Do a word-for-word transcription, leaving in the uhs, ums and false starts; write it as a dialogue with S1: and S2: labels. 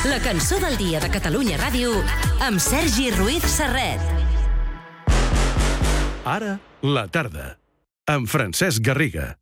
S1: La cançó del dia de Catalunya Ràdio amb Sergi Ruiz Serret.
S2: Ara, la tarda, amb Francesc Garriga.